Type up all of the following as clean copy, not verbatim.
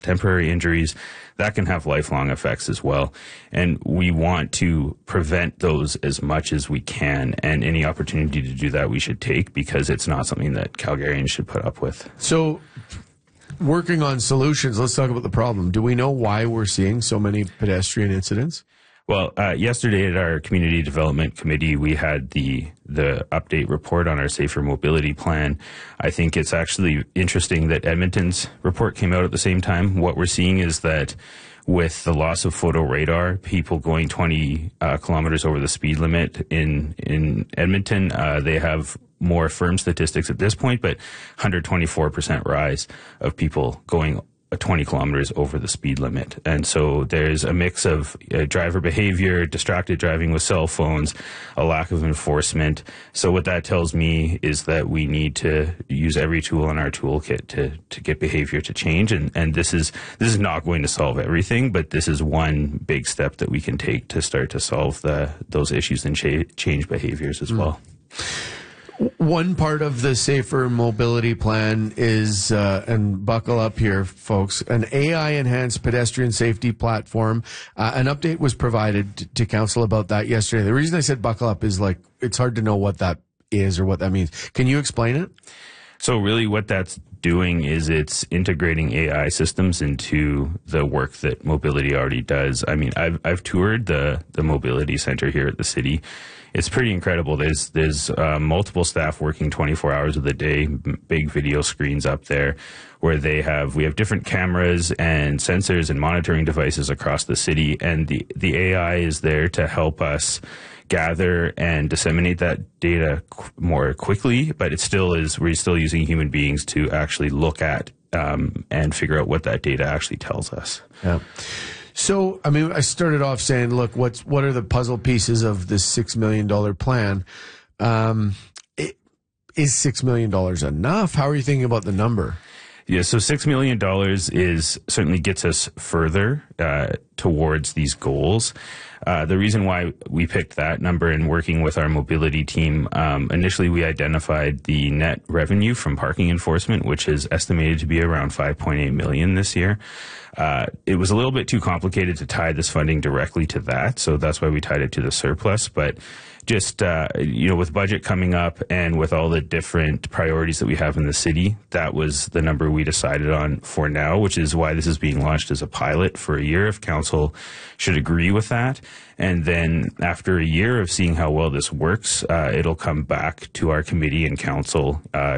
temporary injuries, that can have lifelong effects as well. And we want to prevent those as much as we can. And any opportunity to do that we should take, because it's not something that Calgarians should put up with. So, working on solutions, let's talk about the problem. Do we know why we're seeing so many pedestrian incidents? Well, yesterday at our Community Development Committee, we had the update report on our Safer Mobility Plan. I think it's actually interesting that Edmonton's report came out at the same time. What we're seeing is that with the loss of photo radar, people going 20 kilometers over the speed limit in Edmonton, they have more firm statistics at this point, but 124% rise of people going 20 kilometers over the speed limit. And so there's a mix of driver behavior, distracted driving with cell phones, a lack of enforcement. So what that tells me is that we need to use every tool in our toolkit to get behavior to change. And this is not going to solve everything, but this is one big step that we can take to start to solve those issues and change behaviors as well. One part of the Safer Mobility Plan is, and buckle up here, folks, an AI-enhanced pedestrian safety platform. An update was provided to council about that yesterday. The reason I said buckle up is, like, it's hard to know what that is or what that means. Can you explain it? So really what that's doing is it's integrating AI systems into the work that mobility already does. I mean, I've toured the mobility center here at the city. It's pretty incredible. There's multiple staff working 24 hours of the day, big video screens up there where we have different cameras and sensors and monitoring devices across the city. And the AI is there to help us gather and disseminate that data more quickly, but we're still using human beings to actually look at and figure out what that data actually tells us. Yeah. So, I mean, I started off saying, look, what are the puzzle pieces of this $6 million plan? Is $6 million enough? How are you thinking about the number? Yeah, so $6 million certainly gets us further towards these goals. The reason why we picked that number and working with our mobility team, initially we identified the net revenue from parking enforcement, which is estimated to be around $5.8 million this year. It was a little bit too complicated to tie this funding directly to that, so that's why we tied it to the surplus. But just, with budget coming up and with all the different priorities that we have in the city, that was the number we decided on for now, which is why this is being launched as a pilot for a year, if council should agree with that. And then after a year of seeing how well this works, it'll come back to our committee and council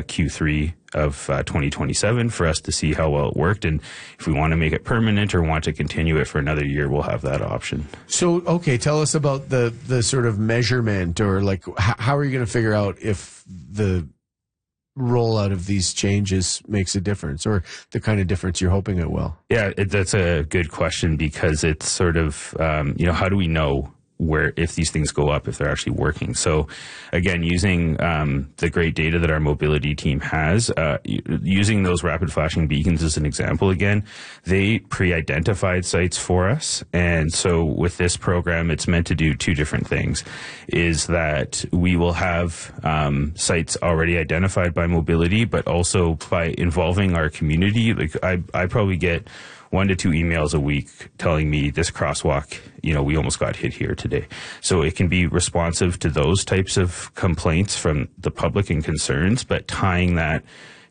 Q3 of 2027 for us to see how well it worked. And if we want to make it permanent or want to continue it for another year, we'll have that option. So, okay, tell us about the sort of measurement, or like how are you going to figure out if the rollout of these changes makes a difference, or the kind of difference you're hoping it will? Yeah, that's a good question, because it's sort of, how do we know if these things go up, if they're actually working? So again, using the great data that our mobility team has, using those rapid flashing beacons as an example again, they pre-identified sites for us. And so with this program, it's meant to do two different things, is that we will have sites already identified by mobility, but also by involving our community. Like I probably get 1 to 2 emails a week telling me this crosswalk, we almost got hit here today. So it can be responsive to those types of complaints from the public and concerns, but tying that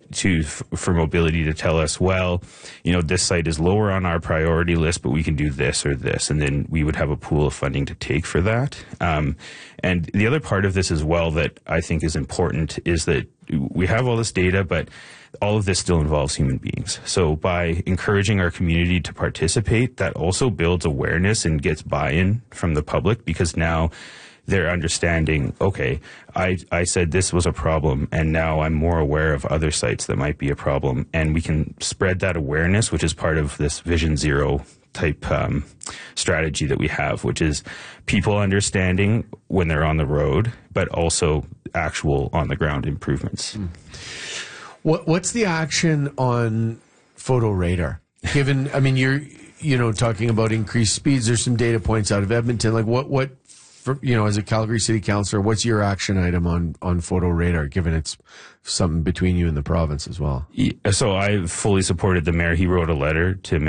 for mobility to tell us, well, this site is lower on our priority list, but we can do this or this. And then we would have a pool of funding to take for that. And the other part of this as well that I think is important is that we have all this data, but all of this still involves human beings. So by encouraging our community to participate, that also builds awareness and gets buy-in from the public, because now they're understanding, okay, I said this was a problem, and now I'm more aware of other sites that might be a problem. And we can spread that awareness, which is part of this Vision Zero type strategy that we have, which is people understanding when they're on the road, but also actual on-the-ground improvements. What's the action on photo radar? Given, I mean, you're talking about increased speeds. There's some data points out of Edmonton. Like what as a Calgary City Councillor, what's your action item on photo radar, given it's something between you and the province as well? So I fully supported the mayor. He wrote a letter to